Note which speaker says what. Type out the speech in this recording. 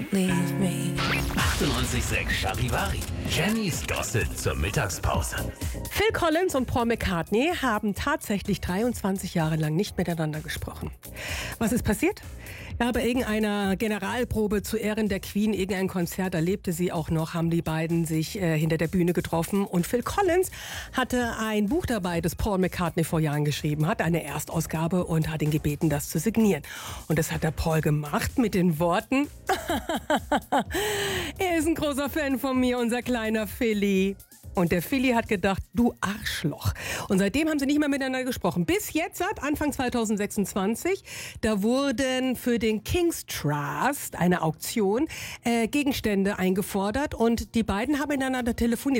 Speaker 1: Leave me.
Speaker 2: 98,6 Charivari. Jennys Gossip zur Mittagspause.
Speaker 3: Phil Collins und Paul McCartney haben tatsächlich 23 Jahre lang nicht miteinander gesprochen. Was ist passiert? Ja, bei irgendeiner Generalprobe zu Ehren der Queen, irgendein Konzert, erlebte sie auch noch, haben die beiden sich hinter der Bühne getroffen. Und Phil Collins hatte ein Buch dabei, das Paul McCartney vor Jahren geschrieben hat, eine Erstausgabe, und hat ihn gebeten, das zu signieren. Und das hat der Paul gemacht mit den Worten: Er ist ein großer Fan von mir, unser kleiner Philly. Und der Philly hat gedacht, du Arschloch. Und seitdem haben sie nicht mehr miteinander gesprochen. Bis jetzt, seit Anfang 2026, da wurden für den King's Trust, eine Auktion, Gegenstände eingefordert. Und die beiden haben miteinander telefoniert.